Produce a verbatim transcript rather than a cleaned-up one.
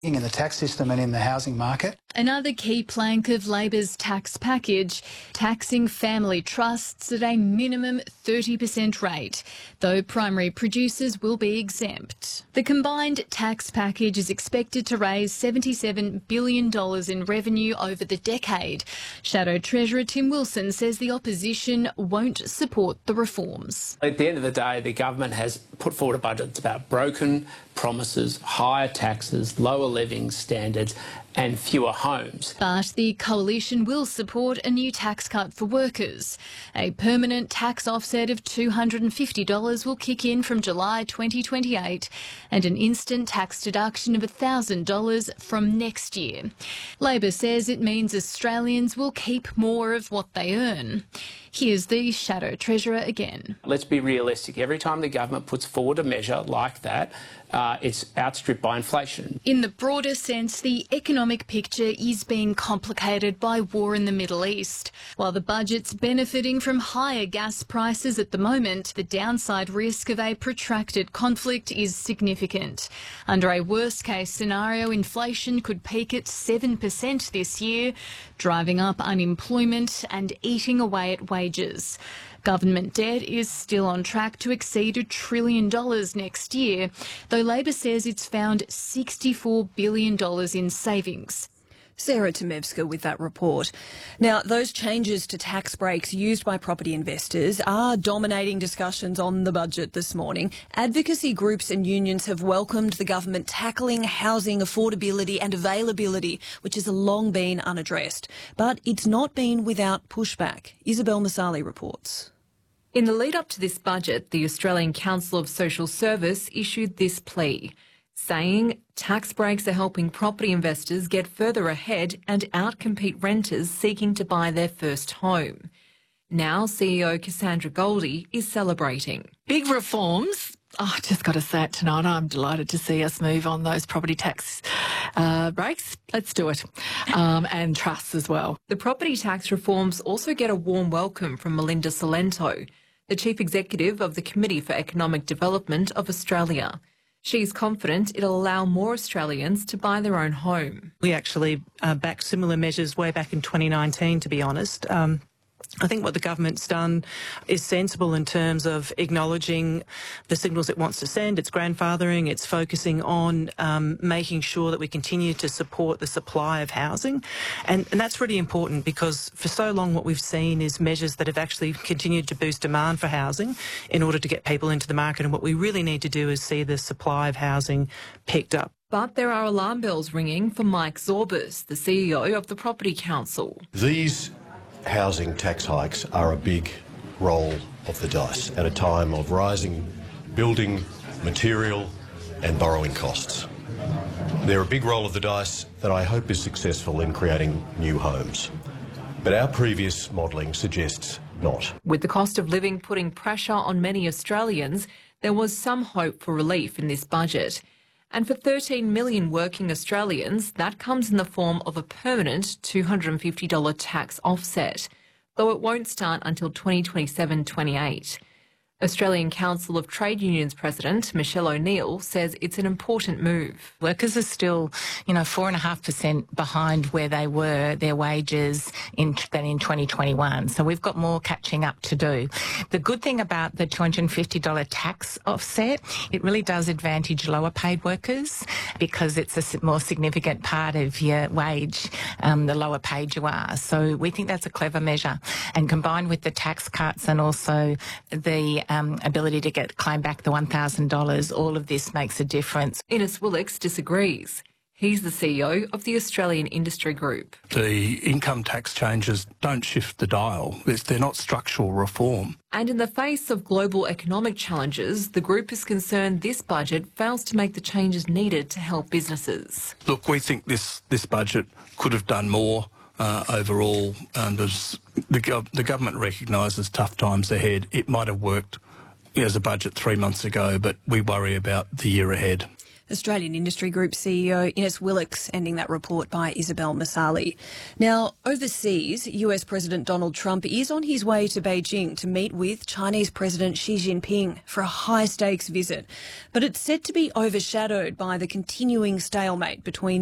in the tax system and in the housing market. Another key plank of Labor's tax package, taxing family trusts at a minimum thirty percent rate, though primary producers will be exempt. The combined tax package is expected to raise seventy-seven billion dollars in revenue over the decade. Shadow Treasurer Tim Wilson says the opposition won't support the reforms. At the end of the day, the government has put forward a budget that's about broken promises, higher taxes, lower living standards and fewer homes. But the coalition will support a new tax cut for workers. A permanent tax offset of two hundred fifty dollars will kick in from July twenty twenty-eight and an instant tax deduction of one thousand dollars from next year. Labor says it means Australians will keep more of what they earn. Here's the Shadow Treasurer again. Let's be realistic. Every time the government puts forward a measure like that, uh, it's outstripped by inflation. In the broader sense, the economic picture is being complicated by war in the Middle East. While the budget's benefiting from higher gas prices at the moment, the downside risk of a protracted conflict is significant. Under a worst-case scenario, inflation could peak at seven percent this year, driving up unemployment and eating away at wages. Government debt is still on track to exceed a trillion dollars next year, though Labor says it's found sixty-four billion dollars in savings. Sarah Tomevska with that report. Now, those changes to tax breaks used by property investors are dominating discussions on the budget this morning. Advocacy groups and unions have welcomed the government tackling housing affordability and availability, which has long been unaddressed. But it's not been without pushback. Isabel Masali reports. In the lead up to this budget, the Australian Council of Social Service issued this plea, saying tax breaks are helping property investors get further ahead and outcompete renters seeking to buy their first home. Now C E O Cassandra Goldie is celebrating. Big reforms. Oh, I just got to say it tonight. I'm delighted to see us move on those property tax uh, breaks. Let's do it. Um, and trusts as well. The property tax reforms also get a warm welcome from Melinda Salento, the Chief Executive of the Committee for Economic Development of Australia. She's confident it'll allow more Australians to buy their own home. We actually uh, backed similar measures way back in twenty nineteen, to be honest. Um, I think what the government's done is sensible in terms of acknowledging the signals it wants to send. It's grandfathering. It's focusing on um, making sure that we continue to support the supply of housing. And, and that's really important because for so long what we've seen is measures that have actually continued to boost demand for housing in order to get people into the market. And what we really need to do is see the supply of housing picked up. But there are alarm bells ringing for Mike Zorbas, the C E O of the Property Council. These housing tax hikes are a big roll of the dice at a time of rising building, material and borrowing costs. They're a big roll of the dice that I hope is successful in creating new homes. But our previous modelling suggests not. With the cost of living putting pressure on many Australians, there was some hope for relief in this budget. And for thirteen million working Australians, that comes in the form of a permanent two hundred fifty dollars tax offset, though it won't start until twenty twenty-seven twenty-eight. Australian Council of Trade Unions President Michelle O'Neill says it's an important move. Workers are still, you know, four and a half percent behind where they were, their wages in than in twenty twenty-one. So we've got more catching up to do. The good thing about the two hundred fifty dollars tax offset, it really does advantage lower paid workers because it's a more significant part of your wage, um, the lower paid you are. So we think that's a clever measure. And combined with the tax cuts and also the Um, ability to get claim back the one thousand dollars, all of this makes a difference. Innes Willix disagrees. He's the C E O of the Australian Industry Group. The income tax changes don't shift the dial. It's, they're not structural reform. And in the face of global economic challenges, the group is concerned this budget fails to make the changes needed to help businesses. Look, we think this, this budget could have done more. Uh, overall, um, the, gov the government recognises tough times ahead. It might have worked as a budget three months ago, but we worry about the year ahead. Australian Industry Group C E O Ines Willox, ending that report by Isabel Masali. Now, overseas, U S President Donald Trump is on his way to Beijing to meet with Chinese President Xi Jinping for a high-stakes visit. But it's said to be overshadowed by the continuing stalemate between